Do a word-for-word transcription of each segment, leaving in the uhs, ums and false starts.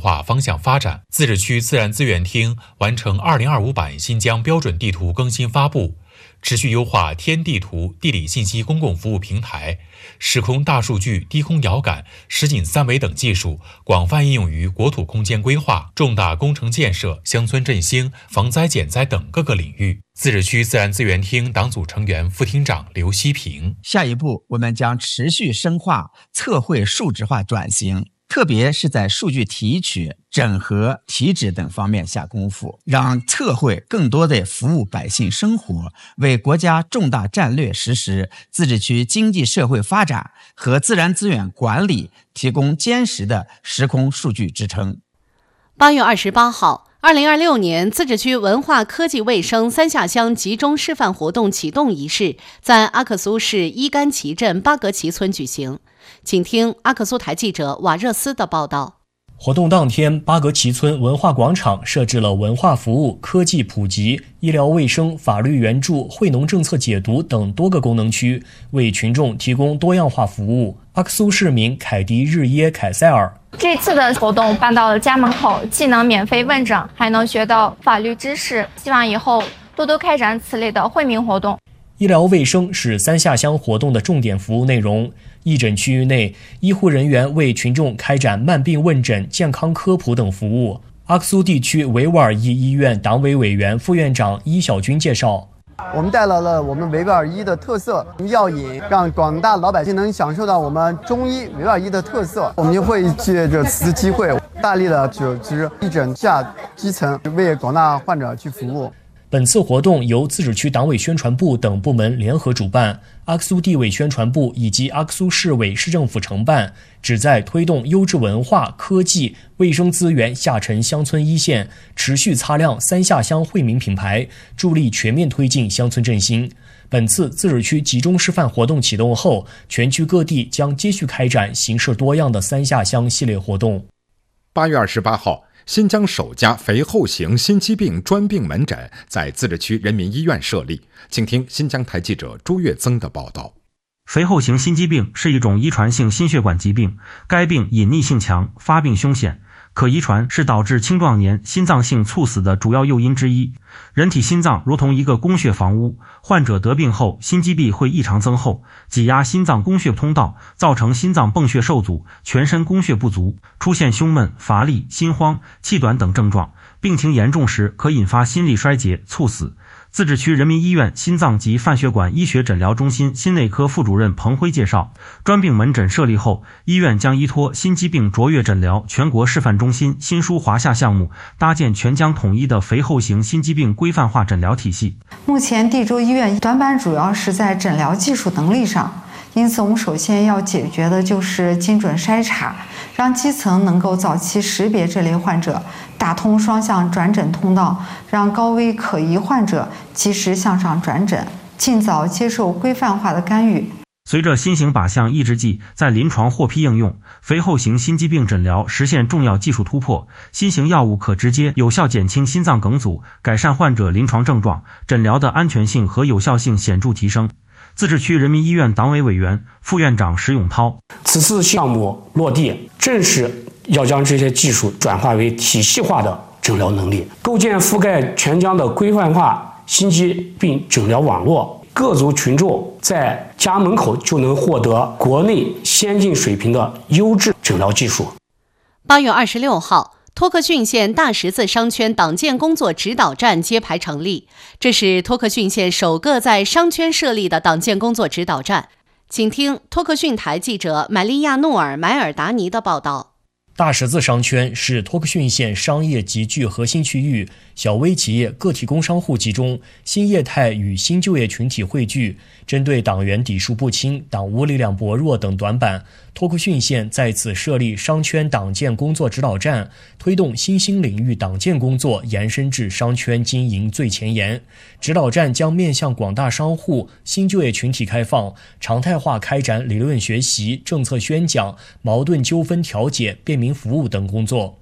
化方向发展。自治区自然资源厅完成二零二五版新疆标准地图更新发布，持续优化天地图地理信息公共服务平台，时空大数据、低空遥感、实景三维等技术广泛应用于国土空间规划、重大工程建设、乡村振兴、防灾减灾等各个领域。自治区自然资源厅党组成员、副厅长刘希平： 下一步，我们将持续深化测绘数字化转型，特别是在数据提取、整合、提质等方面下功夫，让测绘更多的服务百姓生活，为国家重大战略实施、自治区经济社会发展和自然资源管理提供坚实的时空数据支撑。 八月二十八号，二零二六年自治区文化科技卫生三下乡集中示范活动启动仪式在阿克苏市伊干旗镇巴格旗村举行。请听阿克苏台记者瓦热斯的报道。 活动当天，巴格旗村文化广场设置了文化服务、科技普及、医疗卫生、法律援助、惠农政策解读等多个功能区，为群众提供多样化服务。阿克苏市民凯迪日耶凯塞尔： 这次的活动办到了家门口，既能免费问诊，还能学到法律知识，希望以后多多开展此类的惠民活动。 医疗卫生是三下乡活动的重点服务内容。义诊区域内，医护人员为群众开展慢病问诊、健康科普等服务。阿克苏地区维吾尔裔医院党委委员、副院长伊小军介绍： 我们带来了我们维吾尔医的特色药引，让广大老百姓能享受到我们中医维吾尔医的特色。我们就会借着此次机会，大力的组织义诊下基层，为广大患者去服务。 本次活动由自治区党委宣传部等部门联合主办，阿克苏地委宣传部以及阿克苏市委市政府承办，旨在推动优质文化、科技、卫生资源下沉乡村一线，持续擦亮三下乡惠民品牌，助力全面推进乡村振兴。本次自治区集中示范活动启动后，全区各地将继续开展形式多样的三下乡系列活动。 八月二十八号，新疆首家肥后型心肌病专病门诊在自治区人民医院设立。请听新疆台记者朱月增的报道。 肥后型心肌病是一种遗传性心血管疾病，该病隐匿性强，发病凶险，可遗传，是导致青壮年心脏性猝死的主要诱因之一。人体心脏如同一个供血房屋，患者得病后，心肌壁会异常增厚，挤压心脏供血通道，造成心脏泵血受阻，全身供血不足，出现胸闷、乏力、心慌、气短等症状，病情严重时可引发心力衰竭、猝死。自治区人民医院心脏及泛血管医学诊疗中心心内科副主任彭辉介绍，专病门诊设立后，医院将依托心肌病卓越诊疗全国示范中心新书华夏项目，搭建全疆统一的肥后型心肌病规范化诊疗体系。 目前地州医院短板主要是在诊疗技术能力上，因此我们首先要解决的就是精准筛查，让基层能够早期识别这类患者，打通双向转诊通道，让高危可疑患者及时向上转诊，尽早接受规范化的干预。 随着新型靶向抑制剂在临床获批应用，肥后型心肌病诊疗实现重要技术突破，新型药物可直接有效减轻心脏梗阻，改善患者临床症状，诊疗的安全性和有效性显著提升。自治区人民医院党委委员、副院长石永涛： 此次项目落地，正是要将这些技术转化为体系化的诊疗能力，构建覆盖全疆的规范化心肌病诊疗网络，各族群众在家门口就能获得国内先进水平的优质诊疗技术。 八月二十六号，托克逊县大十字商圈党建工作指导站揭牌成立，这是托克逊县首个在商圈设立的党建工作指导站。请听托克逊台记者买利亚诺尔买尔达尼的报道。 大十字商圈是托克逊县商业集聚核心区域，小微企业、个体工商户集中，新业态与新就业群体汇聚。针对党员底数不清、党务力量薄弱等短板，托克逊县在此设立商圈党建工作指导站，推动新兴领域党建工作延伸至商圈经营最前沿。指导站将面向广大商户、新就业群体开放，常态化开展理论学习、政策宣讲、矛盾纠纷调解、便民服务等工作。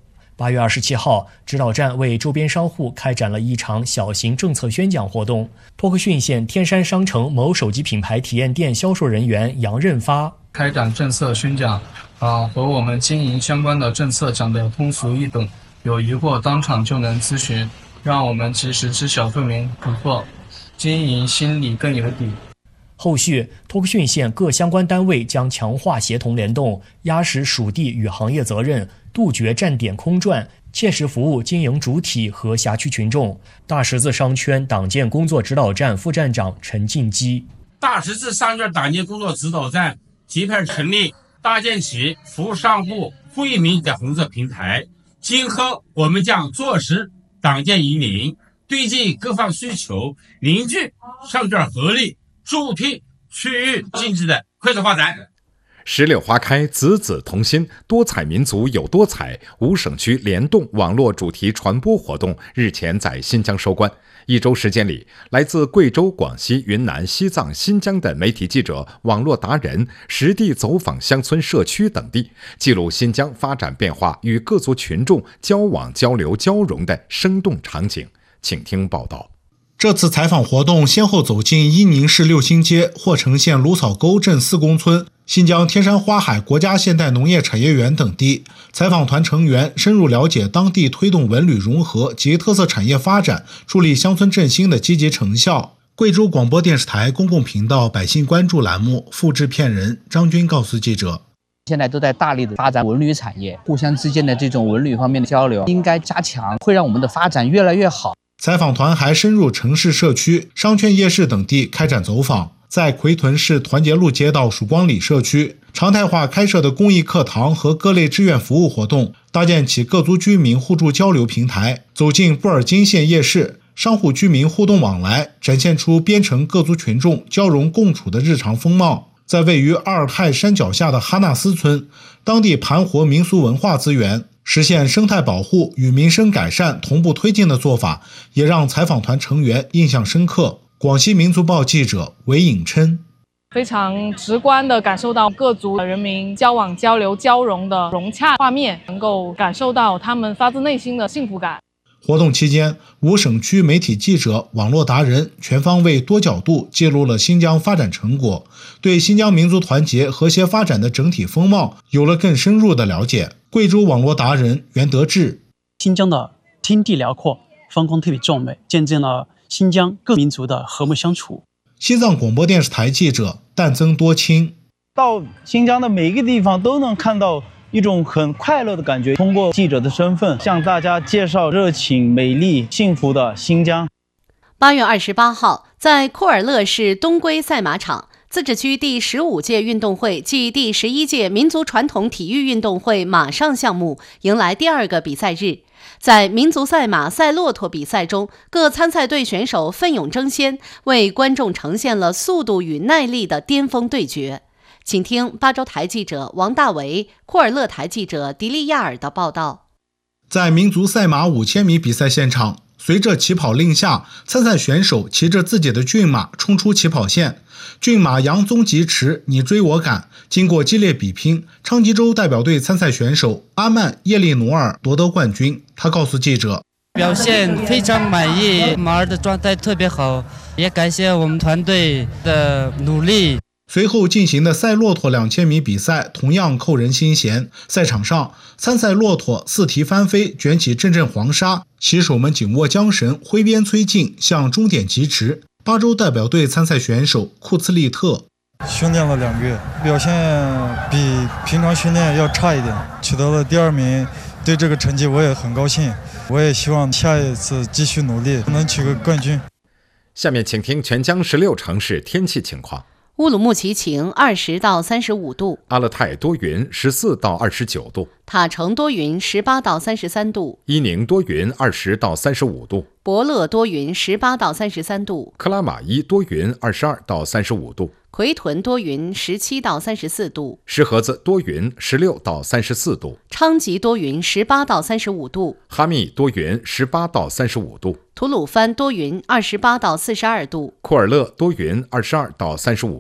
八月二十七号，指导站为周边商户开展了一场小型政策宣讲活动。托克逊县天山商城某手机品牌体验店销售人员杨任发开展政策宣讲，啊，和我们经营相关的政策讲得通俗易懂，有疑惑当场就能咨询，让我们及时知晓罪名不错，经营心里更有底。 后续，托克逊县各相关单位将强化协同联动，压实属地与行业责任，杜绝站点空转，切实服务经营主体和辖区群众。大十字商圈党建工作指导站副站长陈进基： 大十字商圈党建工作指导站即派成立，搭建起服务商户、惠民的红色平台。今后我们将落实党建引领，对接各方需求，凝聚商圈合力，助力区域经济的快速发展。 石榴花开，子子同心，多彩民族有多彩。五省区联动网络主题传播活动日前在新疆收官。一周时间里，来自贵州、广西、云南、西藏、新疆的媒体记者、网络达人实地走访乡村、社区等地，记录新疆发展变化与各族群众交往、交流、交融的生动场景。请听报道。 这次采访活动先后走进伊宁市六星街、霍城县芦草沟镇四公村、新疆天山花海国家现代农业产业园等地。采访团成员深入了解当地推动文旅融合及特色产业发展、助力乡村振兴的积极成效。贵州广播电视台公共频道百姓关注栏目副制片人张军告诉记者， 现在都在大力的发展文旅产业，互相之间的这种文旅方面的交流应该加强，会让我们的发展越来越好。 采访团还深入城市社区、商圈夜市等地开展走访，在奎屯市团结路街道曙光里社区，常态化开设的公益课堂和各类志愿服务活动，搭建起各族居民互助交流平台。走进布尔津县夜市，商户居民互动往来，展现出边城各族群众交融共处的日常风貌。在位于阿尔泰山脚下的哈纳斯村，当地盘活民俗文化资源，实现生态保护与民生改善同步推进的做法，也让采访团成员印象深刻。广西民族报记者韦颖琛： 非常直观地感受到各族人民交往、交流、交融的融洽画面，能够感受到他们发自内心的幸福感。 活动期间，五省区媒体记者、网络达人全方位、多角度记录了新疆发展成果，对新疆民族团结和谐发展的整体风貌有了更深入的了解。贵州网络达人袁德志： 新疆的天地辽阔，风光特别壮美，见证了新疆各民族的和睦相处。 西藏广播电视台记者但增多清： 到新疆的每一个地方都能看到一种很快乐的感觉，通过记者的身份向大家介绍热情、美丽、幸福的新疆。 八月二十八号，在库尔勒市东归赛马场，自治区第十五届运动会暨第十一届民族传统体育运动会马上项目迎来第二个比赛日。在民族赛马、赛骆驼比赛中，各参赛队选手奋勇争先，为观众呈现了速度与耐力的巅峰对决。请听巴州台记者王大为、库尔勒台记者迪利亚尔的报道。 在民族赛马五千米比赛现场，随着起跑令下，参赛选手骑着自己的骏马冲出起跑线，骏马扬鬃疾驰，你追我赶。经过激烈比拼，昌吉州代表队参赛选手阿曼叶利努尔夺得冠军。他告诉记者， 表现非常满意，马儿的状态特别好，也感谢我们团队的努力。 随后进行的赛骆驼两千米比赛同样扣人心弦。赛场上，参赛骆驼四蹄翻飞，卷起阵阵黄沙，骑手们紧握缰绳，挥鞭催劲，向终点疾驰。巴州代表队参赛选手库茨利特： 训练了两个月，表现比平常训练要差一点，取得了第二名，对这个成绩我也很高兴，我也希望下一次继续努力，能取个冠军。 下面请听全疆十六城市天气情况。 乌鲁木齐晴，二十到三十五度； 阿勒泰多云，十四到二十九度； 塔城多云，十八到三十三度； 伊宁多云，二十到三十五度； 博乐多云，十八到三十三度； 克拉玛依多云，二十二到三十五度； 奎屯多云，十七到三十四度； 石河子多云，十六到三十四度； 昌吉多云，十八到三十五度； 哈密多云，十八到三十五度； 吐鲁番多云，二十八到四十二度； 库尔勒多云，二十二到三十五度；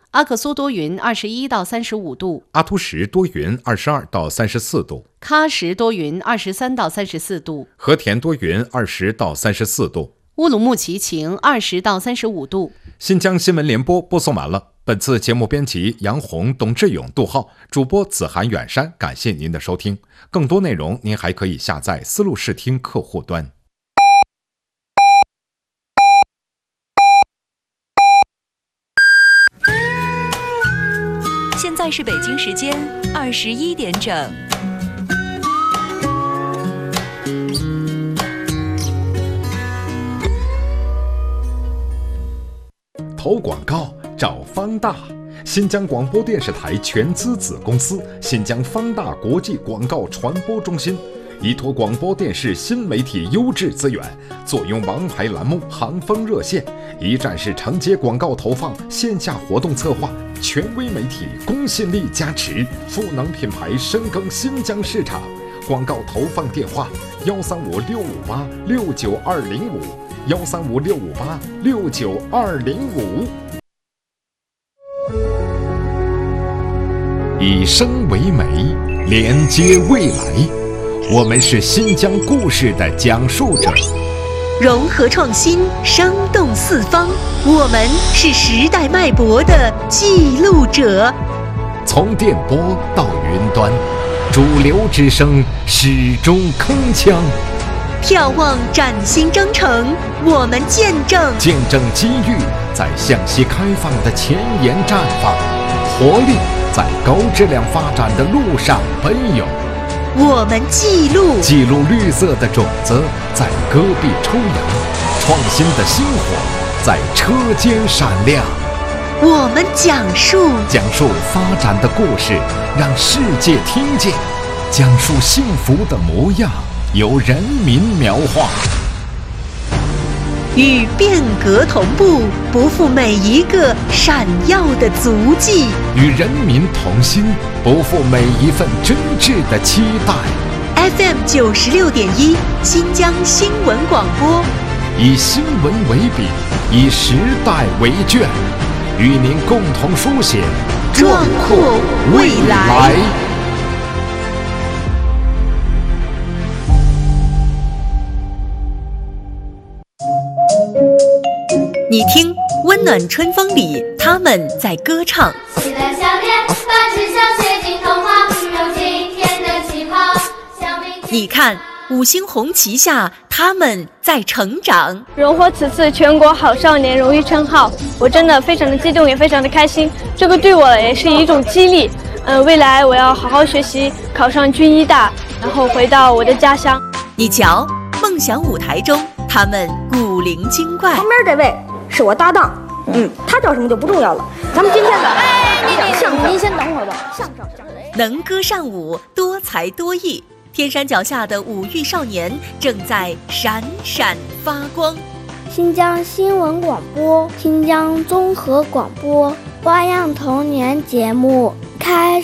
阿克苏多云二十一到三十五度， 阿图什多云二十二到三十四度， 喀什多云二十三到三十四度， 和田多云二十到三十四度， 乌鲁木齐晴二十到三十五度。 新疆新闻联播播送完了。本次节目编辑杨红、董志勇、杜浩，主播子涵、远山。感谢您的收听，更多内容您还可以下载思路视听客户端。 现在是北京时间二十一点整。 投广告找方大，新疆广播电视台全资子公司新疆方大国际广告传播中心，依托广播电视新媒体优质资源，坐拥王牌栏目、行风热线，一站式承接广告投放、线下活动策划，权威媒体公信力加持，赋能品牌深耕新疆市场。广告投放电话：幺三五六五八六九二零五，幺三五六五八六九二零五。以声为媒，连接未来。我们是新疆故事的讲述者， 融合创新，生动四方。我们是时代脉搏的记录者。 从电波到云端，主流之声始终铿锵。 眺望崭新征程，我们见证见证机遇在向西开放的前沿绽放，活力在高质量发展的路上奔涌。 我们记录记录绿色的种子在戈壁抽芽，创新的星火在车间闪亮。 我们讲述讲述发展的故事，让世界听见，讲述幸福的模样，由人民描画。 与变革同步，不负每一个闪耀的足迹； 与人民同心，不负每一份真挚的期待。 F M 九十六点一，新疆新闻广播， 以新闻为笔，以时代为卷，与您共同书写壮阔未来。你听，温暖春风里，他们在歌唱。 喜乐笑脸，把志向写进童话，有今天的气泡。 你看，五星红旗下，他们在成长。 荣获此次全国好少年荣誉称号，我真的非常的激动，也非常的开心。这个对我也是一种激励。嗯、呃，未来我要好好学习，考上军医大，然后回到我的家乡。 你瞧，梦想舞台中，他们古灵精怪。 旁边这位是我搭档，嗯，他叫什么就不重要了。咱们今天的讲相声，您先等会儿吧。相声讲谁？ 能歌善舞，多才多艺。天山脚下的五育少年正在闪闪发光。 新疆新闻广播，新疆综合广播，花样童年节目开